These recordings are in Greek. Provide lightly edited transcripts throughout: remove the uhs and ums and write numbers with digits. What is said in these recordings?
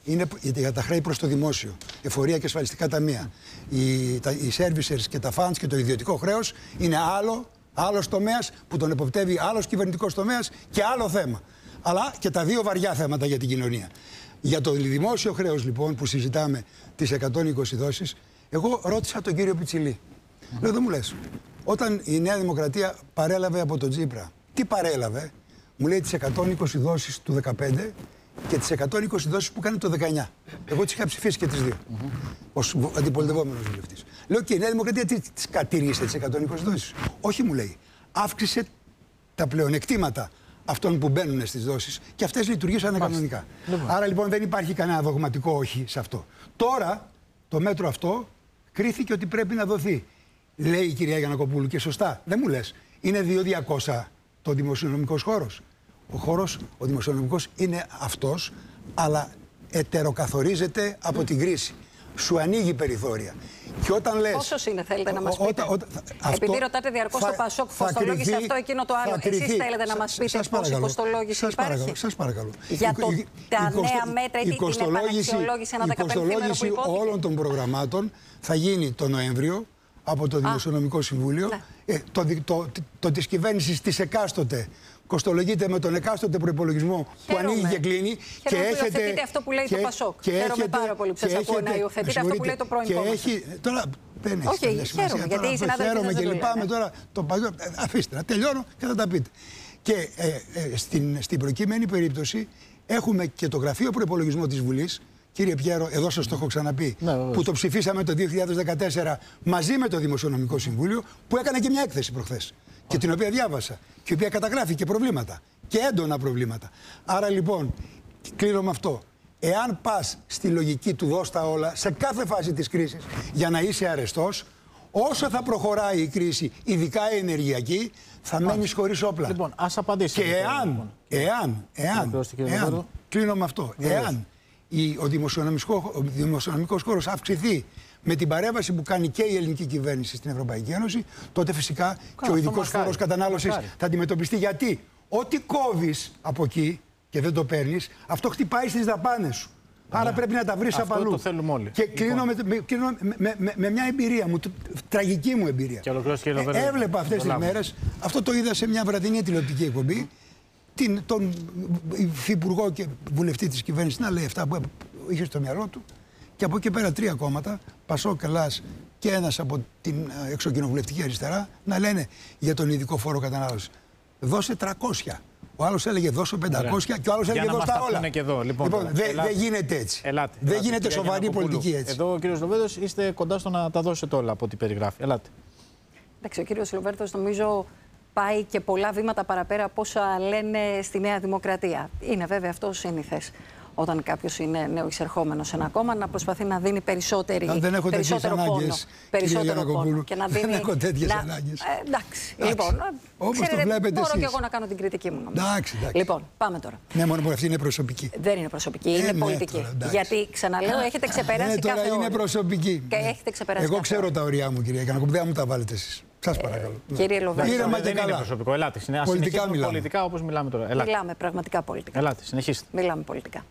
είναι για τα χρέη προς το δημόσιο, εφορία και ασφαλιστικά ταμεία. Οι servicers και τα funds και το ιδιωτικό χρέος είναι άλλος τομέας που τον εποπτεύει άλλος κυβερνητικός τομέας και άλλο θέμα. Αλλά και τα δύο βαριά θέματα για την κοινωνία. Για το δημόσιο χρέος λοιπόν που συζητάμε τις 120 δόσεις, εγώ ρώτησα τον κύριο Πιτσιλή. Λέω, δεν μου λες, όταν η Νέα Δημοκρατία παρέλαβε από τον Τσίπρα, τι παρέλαβε? Μου λέει τις 120 δόσεις του 2015 και τις 120 δόσεις που κάνει το 19. Εγώ τις είχα ψηφίσει και τις δύο, ως αντιπολιτευόμενος βουλευτής. Λέω, και η Νέα Δημοκρατία τις κατηρήσε τις 120 δόσεις? Όχι, μου λέει, αύξησε τα πλεονεκτήματα αυτών που μπαίνουν στις δόσεις και αυτές λειτουργήσαν κανονικά. Άρα λοιπόν δεν υπάρχει κανένα δογματικό όχι σε αυτό. Τώρα το μέτρο αυτό κρίθηκε ότι πρέπει να δοθεί. Λέει η κυρία Γιαννακοπούλου και σωστά, δεν μου λες, είναι 2.200 το δημοσιονομικός χώρος. Ο δημοσιονομικός είναι αυτός, αλλά ετεροκαθορίζεται από την κρίση. Σου ανοίγει περιθώρια. Και όταν λες... Πόσος είναι, θέλετε να μας πείτε? Επειδή ρωτάτε διαρκώς το Πασόκ, κοστολόγησε αυτό, εκείνο το άλλο. Εσείς θέλετε να μας πείτε πόση κοστολόγηση υπάρχει? Σας παρακαλώ. Για τα νέα μέτρα ή την επαναξιολόγηση ένα 15 μέρο που υπόθηκε? Όλων των προγραμμάτων θα γίνει το Νοέμβριο από το Δημοσιονομικό Συμβούλιο. Το της κυβέρνησης της εκάστοτε κοστολογείται με τον εκάστοτε προϋπολογισμό που ανοίγει και κλείνει. Και υιοθετείτε αυτό που λέει το Πασόκ. Χαίρομαι πάρα πολύ που σας ακούω να υιοθετείτε αυτό που λέει το πρώην κόμμα. Τώρα δεν έχει καμία σημασία. Χαίρομαι, γιατί οι συνάδελφοι χαίρομαι και λυπάμαι τώρα. Αφήστε να τελειώνω και θα τα πείτε. Και στην προκείμενη περίπτωση έχουμε και το Γραφείο Προϋπολογισμού της Βουλής. Κύριε Πιέρο, εδώ σας το έχω ξαναπεί, που το ψηφίσαμε το 2014 μαζί με το Δημοσιονομικό Συμβούλιο, που έκανε και μια έκθεση προχθές και την οποία διάβασα και η οποία καταγράφει και προβλήματα και έντονα προβλήματα. Άρα λοιπόν, κλείνω με αυτό. Εάν πας στη λογική του δώσ' τα όλα σε κάθε φάση της κρίσης για να είσαι αρεστός, όσο θα προχωράει η κρίση, ειδικά η ενεργειακή, θα μένεις χωρίς όπλα. Λοιπόν, ας απαντήσετε. Και εάν κλείνω με αυτό, εάν ο δημοσιονομικός χώρος αυξηθεί με την παρέμβαση που κάνει και η ελληνική κυβέρνηση στην Ευρωπαϊκή Ένωση, τότε φυσικά και ο ειδικός φόρος κατανάλωσης θα αντιμετωπιστεί. Γιατί ό,τι κόβεις από εκεί και δεν το παίρνεις, αυτό χτυπάει στις δαπάνες σου. Άρα πρέπει να τα βρεις από αλλού. Αυτό το θέλουμε όλοι. Και κλείνω με μια εμπειρία μου, τραγική μου εμπειρία. Έβλεπα αυτές τις μέρες, αυτό το είδα σε μια βραδινή τηλεοπτική εκπομπή, τον υφυπουργό και βουλευτή της κυβέρνησης να λέει αυτά που είχε στο μυαλό του, και από εκεί πέρα τρία κόμματα, Πασόκ, Ελλάς και ένας από την εξοκοινοβουλευτική αριστερά, να λένε για τον ειδικό φόρο κατανάλωσης, δώσε 300. Ο άλλος έλεγε δώσε 500 και ο άλλος έλεγε δώσε τα όλα. Λοιπόν, δεν γίνεται έτσι. Δεν γίνεται σοβαρή πολιτική έτσι. Εδώ ο κύριος Λοβέρδος είστε κοντά στο να τα δώσετε όλα από ό,τι περιγράφει. Ελάτε. Εντάξει, ο κύριος Λοβέρδος νομίζω πάει και πολλά βήματα παραπέρα από όσα λένε στη Νέα Δημοκρατία. Είναι βέβαια αυτό συνήθες. Όταν κάποιος είναι νεοεισερχόμενος σε ένα κόμμα, να προσπαθεί να δίνει περισσότερο πόνο. Περισσότερο πόνο. Και να δίνει. Δεν έχω τέτοιες ανάγκες. Εντάξει. Λοιπόν, όπως το βλέπετε μπορώ εσείς. και εγώ να κάνω την κριτική μου. Εντάξει. Λοιπόν, πάμε τώρα. Ναι, μόνο που αυτή είναι προσωπική. Δεν είναι προσωπική, είναι πολιτική. Τώρα, γιατί ξαναλέω, έχετε ξεπεράσει κάθε όριο. Είναι προσωπική. Και έχετε ξεπεράσει. Εγώ ξέρω τα ωριά μου, κυρία Γιαννακοπούλου, δεν μου τα βάλετε εσείς. Σας παρακαλώ. Κύριε Λοβέρδο, δεν είναι προσωπικό. Ελάτε. Πολιτικά μιλάμε. Πολιτικά όπως μιλάμε τώρα. Μιλάμε πραγματικά πολιτικά. Ελάτε, συνεχίστε. Μιλάμε πολιτικά.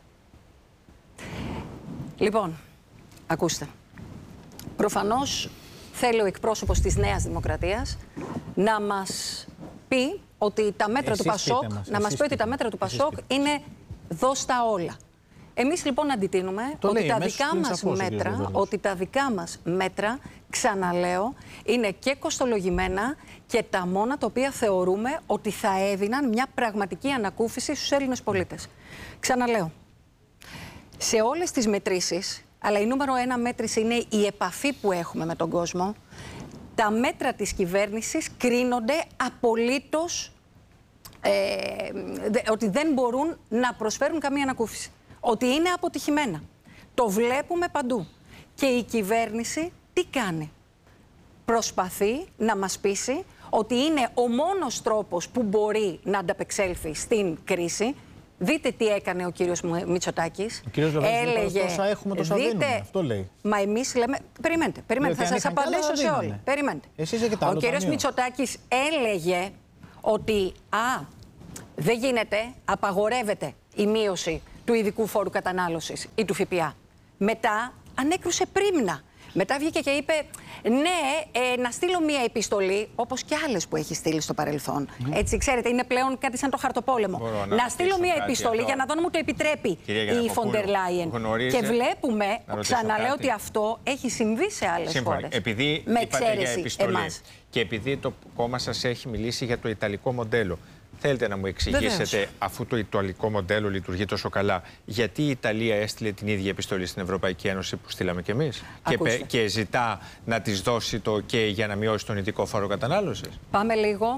Λοιπόν, ακούστε. Προφανώς θέλει ο εκπρόσωπος της Νέας Δημοκρατίας να μας πει ότι τα μέτρα του Πασόκ, ότι τα μέτρα του Πασόκ είναι δώστα όλα. Εμείς λοιπόν αντιτείνουμε ότι τα δικά μας μέτρα, ξαναλέω, είναι και κοστολογημένα και τα μόνα τα οποία θεωρούμε ότι θα έδιναν μια πραγματική ανακούφιση στους Έλληνες πολίτες. Ξαναλέω. Σε όλες τις μετρήσεις, αλλά η νούμερο ένα μέτρηση είναι η επαφή που έχουμε με τον κόσμο, τα μέτρα της κυβέρνησης κρίνονται απολύτως ότι δεν μπορούν να προσφέρουν καμία ανακούφιση. Ότι είναι αποτυχημένα. Το βλέπουμε παντού. Και η κυβέρνηση τι κάνει? Προσπαθεί να μας πείσει ότι είναι ο μόνος τρόπος που μπορεί να ανταπεξέλθει στην κρίση. Δείτε τι έκανε ο κύριος Μητσοτάκης. Ο κύριος Λοβέρδος λέει τόσα έχουμε, τόσα δίνουμε. Αυτό λέει. Μα εμείς λέμε... Περιμένετε. Θα σας απαντήσω σε όλοι. Περιμένετε. Ο κύριος Μητσοτάκης έλεγε ότι δεν γίνεται, απαγορεύεται η μείωση του ειδικού φόρου κατανάλωσης ή του ΦΠΑ. Μετά ανέκρουσε πρίμνα. Μετά βγήκε και είπε, ναι, να στείλω μία επιστολή, όπως και άλλες που έχει στείλει στο παρελθόν. Έτσι, ξέρετε, είναι πλέον κάτι σαν το χαρτοπόλεμο. Να στείλω μία επιστολή για να δω αν μου το επιτρέπει η Φοντερ Λάιεν. Και βλέπουμε, ξαναλέω, ότι αυτό έχει συμβεί σε άλλες χώρες. Επειδή με είπατε για επιστολή εμάς. και επειδή το κόμμα σας έχει μιλήσει για το ιταλικό μοντέλο, θέλετε να μου εξηγήσετε, αφού το ιταλικό μοντέλο λειτουργεί τόσο καλά, γιατί η Ιταλία έστειλε την ίδια επιστολή στην Ευρωπαϊκή Ένωση που στείλαμε κι εμείς και ζητά να της δώσει το OK για να μειώσει τον ειδικό φόρο κατανάλωσης? Πάμε λίγο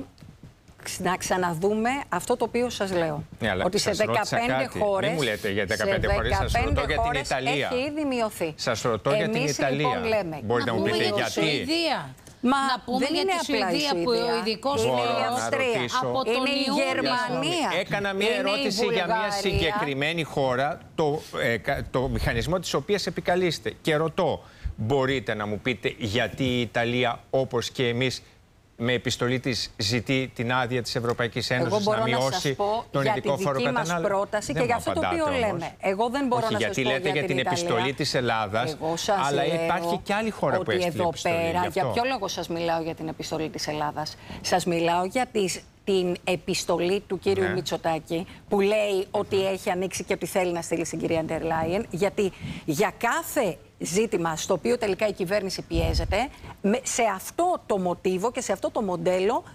να ξαναδούμε αυτό το οποίο σας λέω. Ναι, ότι σε 15 χώρες. Μην μου λέτε για 15 χώρες, σας ρωτώ για την Ιταλία. Έχει ήδη μειωθεί. Σας ρωτώ για την Ιταλία. Λοιπόν, λέμε, μπορείτε να μου πείτε γιατί? Μα να πούμε δεν για τη Σουηδία που ο ειδικός φόρος από τον είναι η Γερμανία. Έκανα μια ερώτηση για μια συγκεκριμένη χώρα, το μηχανισμό της οποίας επικαλείστε. Και ρωτώ, μπορείτε να μου πείτε γιατί η Ιταλία, όπως και εμείς, με επιστολή της ζητεί την άδεια της Ευρωπαϊκής Ένωσης να μειώσει τον ειδικό φόρο κατανάλωσης? Για τη δική μας πρόταση και για αυτό το οποίο λέμε. Εγώ δεν μπορώ να σας πω γιατί λέτε για την επιστολή της Ελλάδας, αλλά υπάρχει και άλλη χώρα που έστειλε επιστολή. Πέρα, για ποιο λόγο σας μιλάω για την επιστολή της Ελλάδας? Σας μιλάω για την επιστολή του κύριου Μητσοτάκη, που λέει ότι έχει ανοίξει και ότι θέλει να στείλει στην κυρία Ντερ Λάιεν, γιατί για κάθε ζήτημα στο οποίο τελικά η κυβέρνηση πιέζεται, σε αυτό το μοτίβο και σε αυτό το μοντέλο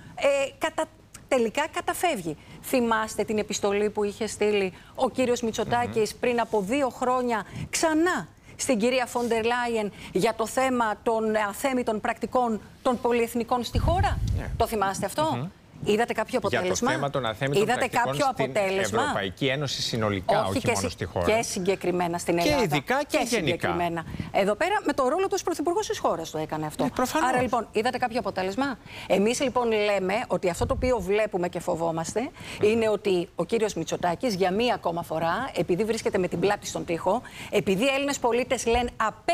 τελικά καταφεύγει. Θυμάστε την επιστολή που είχε στείλει ο κύριος Μητσοτάκης πριν από 2 χρόνια ξανά στην κυρία Φοντερ Λάιεν για το θέμα των αθέμητων πρακτικών των πολυεθνικών στη χώρα? Το θυμάστε αυτό? Είδατε κάποιο αποτέλεσμα? Για το θέμα των αθέμητων πρακτικών στην Ευρωπαϊκή Ένωση συνολικά, όχι μόνο στη χώρα. Και συγκεκριμένα στην Ελλάδα. Και ειδικά και γενικά. Εδώ πέρα με το ρόλο του ως πρωθυπουργός της χώρας το έκανε αυτό. Άρα λοιπόν, είδατε κάποιο αποτέλεσμα? Εμείς λοιπόν λέμε ότι αυτό το οποίο βλέπουμε και φοβόμαστε είναι ότι ο κύριος Μητσοτάκης για μία ακόμα φορά, επειδή βρίσκεται με την πλάτη στον τοίχο, επειδή οι Έλληνες πολίτες λένε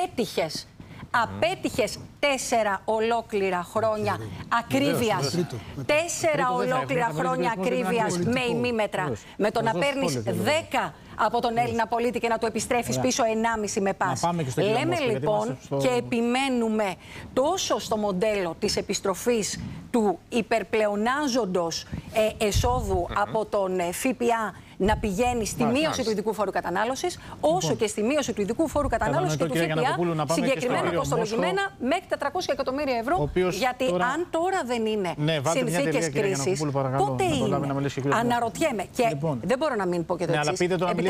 απέτυχες 4 ολόκληρα χρόνια ακρίβειας. 4 ολόκληρα χρόνια ακρίβειας με ημίμετρα. Με το να παίρνεις 10 από τον Έλληνα πολίτη και να το επιστρέφεις πίσω 1,5 με πας. Λέμε λοιπόν και επιμένουμε τόσο στο μοντέλο της επιστροφής του υπερπλεονάζοντος εσόδου από τον ΦΠΑ να πηγαίνει στη μείωση του ειδικού φόρου κατανάλωσης, όσο και στη μείωση του ειδικού φόρου κατανάλωσης και του ΦΠΑ, συγκεκριμένα κοστολογημένα μέχρι 400 εκατομμύρια ευρώ. Γιατί αν τώρα δεν είναι συνθήκες κρίσης, πότε είναι? Αναρωτιέμαι. Και δεν μπορώ να μην πω και το εξής.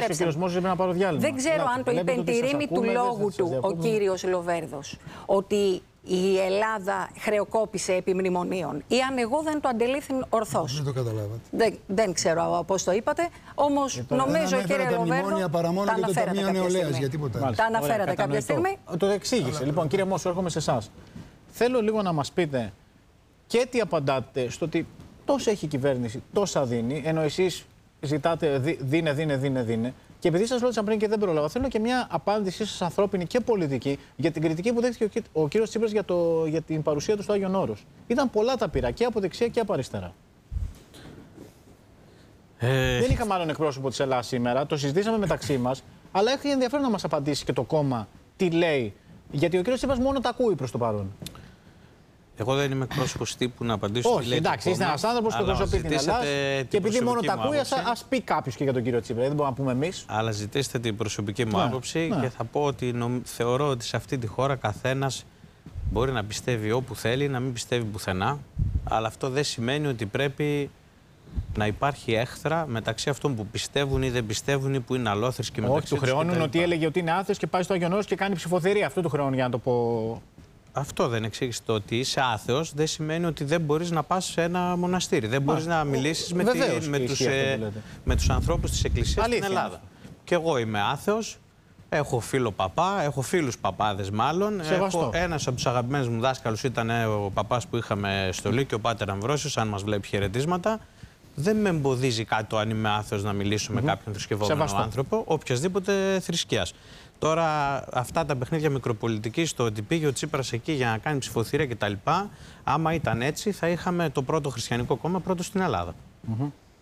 Δεν ξέρω αν το είπε εν τη ρήμη του λόγου του ο κύριος Λοβέρδος, ότι η Ελλάδα χρεοκόπησε επί μνημονίων, ή αν εγώ δεν το αντελήφθην ορθώς. Δεν το καταλάβατε. Δεν ξέρω πώς το είπατε, όμως νομίζω, κύριε Λοβέρδο, τα αναφέρατε κάποια στιγμή. Τα αναφέρατε κάποια στιγμή. Το εξήγησε. Λοιπόν, κύριε Μόσο, έρχομαι σε εσάς. Θέλω λίγο να μας πείτε και τι απαντάτε στο ότι τόσα έχει η κυβέρνηση, τόσα δίνει, ενώ εσείς ζητάτε δίνε. Και επειδή σας ρώτησα πριν και δεν πρόλαβα, θέλω και μια απάντησή σας ανθρώπινη και πολιτική για την κριτική που δέχτηκε ο κύριος Τσίπρας για την παρουσία του στο Άγιον Όρος. Ήταν πολλά τα πειρά και από δεξιά και από αριστερά. Δεν είχαμε άλλον εκπρόσωπο της Ελλάδας σήμερα, το συζητήσαμε μεταξύ μας, αλλά έχει ενδιαφέρον να μας απαντήσει και το κόμμα τι λέει. Γιατί ο κύριος Τσίπρας μόνο τα ακούει προς το παρόν. Εγώ δεν είμαι εκπρόσωπος τύπου να απαντήσω. Όχι, εντάξει, είστε ένας άνθρωπος που εκπροσωπεί την Ελλάδα. Και επειδή μόνο τα ακούει, ας πει κάποιος και για τον κύριο Τσίπρα. Δεν μπορούμε να πούμε εμείς. Αλλά ζητήστε την προσωπική μου άποψη και θα πω ότι θεωρώ ότι σε αυτή τη χώρα καθένας μπορεί να πιστεύει όπου θέλει, να μην πιστεύει πουθενά. Αλλά αυτό δεν σημαίνει ότι πρέπει να υπάρχει έχθρα μεταξύ αυτών που πιστεύουν ή δεν πιστεύουν ή που είναι αλόθρησκοι και μεταξύ τους. Όχι, του χρεώνουν ότι έλεγε ότι είναι άθεος και πάει στο Άγιον Όρος και κάνει ψηφοθερία. Αυτό του χρεώνουν, για να το πω. Αυτό δεν εξήγησε. Το ότι είσαι άθεος δεν σημαίνει ότι δεν μπορείς να πας σε ένα μοναστήρι. Δεν μπορείς να μιλήσεις με τους ανθρώπους της Εκκλησίας στην Ελλάδα. Και εγώ είμαι άθεος. Έχω φίλο παπά, έχω φίλους παπάδες μάλλον. Ένας από τους αγαπημένους μου δάσκαλους ήταν ο παπάς που είχαμε στο Λύκειο, ο Πάτερ Αμβρόσιος, αν μας βλέπει χαιρετίσματα. Δεν με εμποδίζει κάτι το αν είμαι άθεος να μιλήσω με κάποιον θρησκευόμενο άνθρωπο, οποιασδήποτε θρησκείας. Τώρα, αυτά τα παιχνίδια μικροπολιτικής, το ότι πήγε ο Τσίπρας εκεί για να κάνει ψηφοθυρία κτλ. Άμα ήταν έτσι, θα είχαμε το πρώτο χριστιανικό κόμμα πρώτο στην Ελλάδα.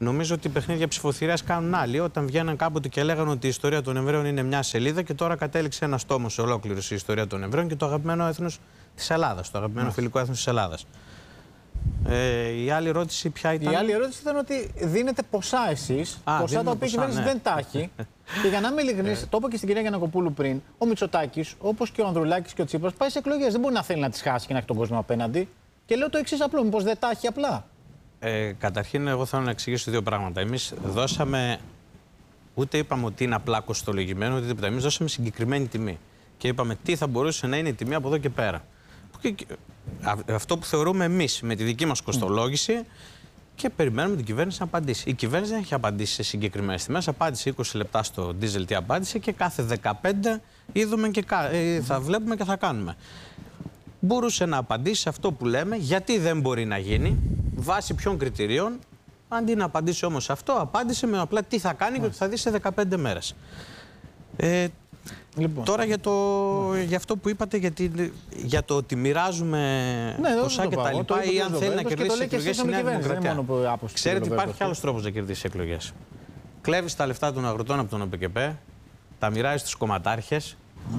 Νομίζω ότι παιχνίδια ψηφοθυρίας κάνουν άλλοι. Όταν βγαίναν κάποτε και λέγανε ότι η ιστορία των Εβραίων είναι μια σελίδα και τώρα κατέληξε ένας τόμος ολόκληρος η ιστορία των Εβραίων και το αγαπημένο έθνος της Ελλάδας, το αγαπημένο φιλικό έθνος της Ελλάδας. Η άλλη ερώτηση ποια ήταν? Η άλλη ερώτηση ήταν ότι δίνετε ποσά εσείς, ποσά τα οποία η κυβέρνηση δεν τα έχει. Και για να είμαι ειλικρινής, το είπα και στην κυρία Γιαννακοπούλου πριν, ο Μητσοτάκης, όπως και ο Ανδρουλάκης και ο Τσίπρας, πάει σε εκλογές. Δεν μπορεί να θέλει να τις χάσει και να έχει τον κόσμο απέναντι. Και λέω το εξής απλό, μήπως δεν τα έχει απλά? Καταρχήν, εγώ θέλω να εξηγήσω δύο πράγματα. Εμείς δώσαμε, ούτε είπαμε ότι είναι απλά κοστολογημένο, ούτε τίποτα. Εμείς δώσαμε συγκεκριμένη τιμή. Και είπαμε τι θα μπορούσε να είναι η τιμή από εδώ και πέρα. Αυτό που θεωρούμε εμείς με τη δική μας κοστολόγηση και περιμένουμε την κυβέρνηση να απαντήσει. Η κυβέρνηση δεν έχει απαντήσει σε συγκεκριμένες τιμές. Απάντησε 20 λεπτά στο ντίζελ τι απάντησε και κάθε 15 είδουμε και θα βλέπουμε και θα κάνουμε. Μπορούσε να απαντήσει σε αυτό που λέμε, γιατί δεν μπορεί να γίνει, βάσει ποιων κριτηρίων. Αντί να απαντήσει όμως αυτό, απάντησε με απλά τι θα κάνει και ότι θα δει σε 15 μέρες. Λοιπόν. Τώρα για αυτό που είπατε, για το ότι μοιράζουμε ποσά και τα λοιπά, ή αν θέλει να κερδίσει εκλογές η Νέα Δημοκρατία. Ξέρετε, υπάρχει άλλος τρόπος να κερδίσει εκλογές. Κλέβεις τα λεφτά των αγροτών από τον ΟΠΕΚΕΠΕ, τα μοιράζεις στους κομματάρχες,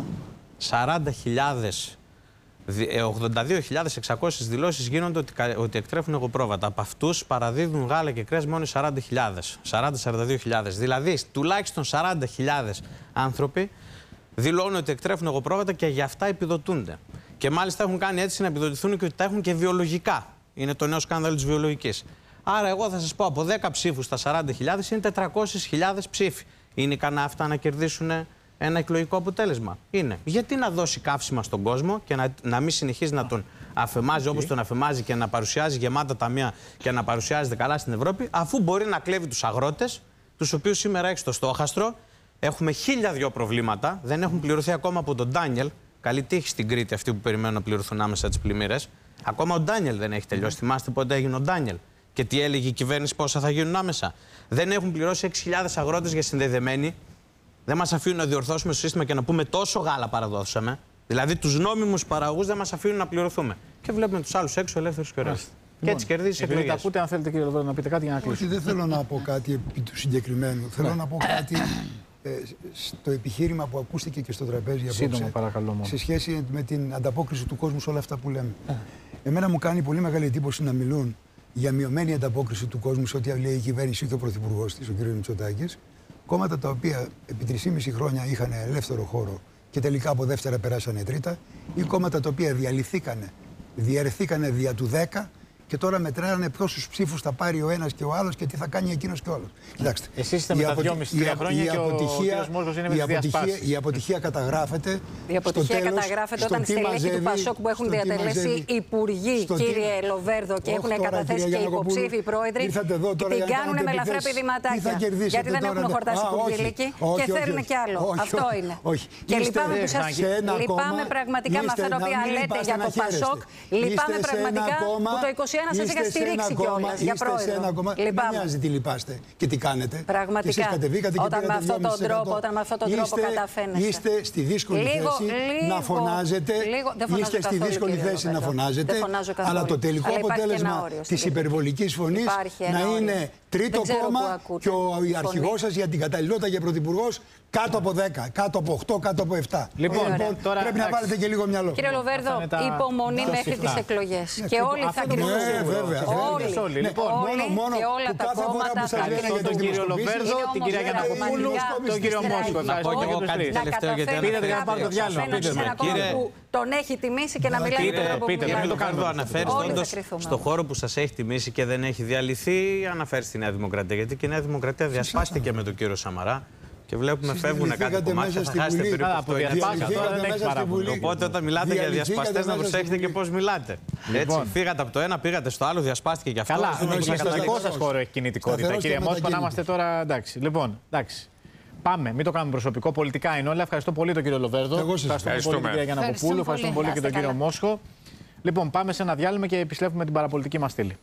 82.600 δηλώσεις γίνονται ότι εκτρέφουν εγωπρόβατα. Από αυτούς παραδίδουν γάλα και κρέας μόνο 40.000. Δηλαδή, τουλάχιστον 40.000 άνθρωποι δηλώνουν ότι εκτρέφουν εγωπρόβατα και για αυτά επιδοτούνται. Και μάλιστα έχουν κάνει έτσι να επιδοτηθούν και ότι τα έχουν και βιολογικά. Είναι το νέο σκάνδαλο της βιολογικής. Άρα, εγώ θα σας πω, από 10 ψήφους στα 40.000 είναι 400.000 ψήφοι. Είναι ικανά αυτά να κερδίσουν ένα εκλογικό αποτέλεσμα? Είναι. Γιατί να δώσει καύσιμα στον κόσμο και να μην συνεχίζει να τον αφεμάζει όπως τον αφεμάζει και να παρουσιάζει γεμάτα ταμεία και να παρουσιάζεται καλά στην Ευρώπη, αφού μπορεί να κλέβει τους αγρότες, τους οποίους σήμερα έχει στο στόχαστρο. Έχουμε 1002 προβλήματα, δεν έχουν πληρωθεί ακόμα από τον Ντάνιελ. Καλή τύχη στην Κρήτη αυτοί που περιμένουν να πληρωθούν άμεσα τις πλημμύρες. Ακόμα ο Ντάνιελ δεν έχει τελειώσει. Θυμάστε πότε έγινε ο Ντάνιελ και τι έλεγε η κυβέρνηση, πόσα θα γίνουν άμεσα? Δεν έχουν πληρώσει 6.000 αγρότες για συνδεδεμένοι. Δεν μας αφήνουν να διορθώσουμε το σύστημα και να πούμε τόσο γάλα παραδώσαμε. Δηλαδή, τους νόμιμους παραγωγούς δεν μας αφήνουν να πληρωθούμε. Και βλέπουμε τους άλλους έξω ελεύθερους και ωραίους. Και έτσι κερδίζει εκλογές. Τα ακούτε, αν θέλετε, κύριε Λοβέρδο, να πείτε κάτι για να κλείσουμε. Όχι, δεν θέλω να πω κάτι επί του συγκεκριμένου. Θέλω να πω κάτι στο επιχείρημα που ακούστηκε και στο τραπέζι απόψε. Παρακαλώ, μόνο. Σε σχέση με την ανταπόκριση του κόσμου σε όλα αυτά που λέμε. Εμένα μου κάνει πολύ μεγάλη εντύπωση να μιλούν για μειωμένη ανταπόκριση του κόσμου σε ό,τι λέει η κυβέρνηση και ο πρωθυπουργός της, ο κ. Μητσοτάκης. Κόμματα τα οποία επί 3,5 χρόνια είχαν ελεύθερο χώρο και τελικά από δεύτερα περάσανε τρίτα, ή κόμματα τα οποία διαιρεθήκανε δια του 10 και τώρα μετράνε πόσους ψήφους θα πάρει ο ένας και ο άλλος και τι θα κάνει εκείνος και ο άλλος. Κοιτάξτε. Εσείς είστε με τα 2,5-3 χρόνια και ο κ. Μόσχος είναι με τις διασπάσεις. Η αποτυχία καταγράφεται. Η αποτυχία καταγράφεται όταν στελέχη του Πασόκ που έχουν διατελέσει υπουργοί, κύριε Λοβέρδο, και έχουν καταθέσει και υποψήφοι πρόεδροι, την κάνουν με ελαφρά πηδηματάκια. Γιατί δεν έχουν χορτάσει υπουργηλίκη και θέλουν κι άλλο. Αυτό είναι. Και λυπάμαι πραγματικά με αυτά τα οποία λέτε για το Πασόκ. Λυπάμαι πραγματικά που το 21 σας είχα στηρίξει κιόλας για πρόεδρο. Δεν μοιάζει τι λυπάστε και τι κάνετε. Πραγματικά. Όταν με αυτόν τον τρόπο καταφαίνεστε. Είστε στη δύσκολη θέση να φωνάζετε. Είστε στη δύσκολη θέση να φωνάζετε. Αλλά το τελικό αποτέλεσμα της υπερβολικής φωνής να είναι τρίτο κόμμα και ο αρχηγός σας για την καταλληλότητα για πρωθυπουργός κάτω από 10, κάτω από 8, κάτω από 7. Λοιπόν, τώρα πρέπει να πάρετε και λίγο μυαλό. Κύριε Λοβέρδο, υπομονή μέχρι τις εκλογές. Και όλοι θα κρυφθούν. Όλοι. Μόνο και όλα τα κόμματα θα κρυφθούν. Τον κύριο Λοβέρδο, την κυρία Γιαννακοπούλου, τον κύριο Μόσχο. Να πω και εγώ κάτι τελευταίο γιατί πείτε να πάρω το διάλογο. Τον έχει τιμήσει και να μιλάει με τον τρόπο που μιλάει. Το κάνω. Αναφέρεις όντως στο χώρο που σας έχει τιμήσει και δεν έχει διαλυθεί, αναφέρεις τη Νέα Δημοκρατία. Γιατί και η Νέα Δημοκρατία διασπάστηκε με τον κύριο Σαμαρά. Και βλέπουμε φεύγουν κάτι κομμάτια, θα χάσετε περίπου το 20. Οπότε όταν μιλάτε για διασπαστές να προσέχετε και πώς μιλάτε. Έτσι, φύγατε από το ένα, πήγατε στο άλλο, διασπάστηκε και αυτό. Καλά, και στο δικό σας χώρο έχει κινητικότητα. Κύριε Μόσχο, να είμαστε τώρα εντάξει. Λοιπόν, εντάξει. Πάμε, μην το κάνουμε προσωπικό. Πολιτικά είναι όλα. Ευχαριστώ πολύ τον κύριο Λοβέρδο. Ευχαριστούμε πολύ την κυρία Γιαννακοπούλου. Ευχαριστούμε πολύ και τον κύριο Μόσχο. Λοιπόν, πάμε σε ένα διάλειμμα και επιστρέφουμε την παραπολιτική μας στήλη.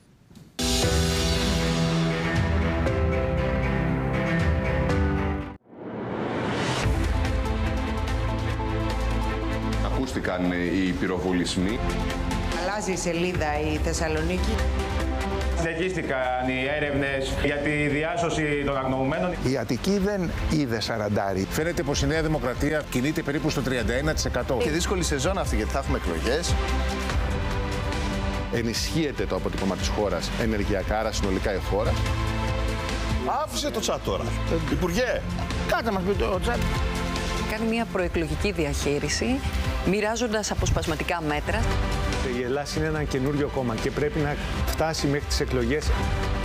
Ακούστηκαν οι πυροβολισμοί. Αλλάζει η σελίδα η Θεσσαλονίκη. Συνεχίστηκαν οι έρευνες για τη διάσωση των αγνοωμένων. Η Αττική δεν είδε σαραντάρι. Φαίνεται πως η Νέα Δημοκρατία κινείται περίπου στο 31%. Και δύσκολη σεζόν αυτή, γιατί θα έχουμε εκλογές. Ενισχύεται το αποτύπωμα της χώρας ενεργειακά, άρα συνολικά η χώρα. Άφησε το τσάτ τώρα. Υπουργέ, κάτσε μας πει το τσάτ. Κάνει μια προεκλογική διαχείριση, μοιράζοντας αποσπασματικά μέτρα. Η Ελλάδα είναι ένα καινούριο κόμμα και πρέπει να φτάσει μέχρι τις εκλογές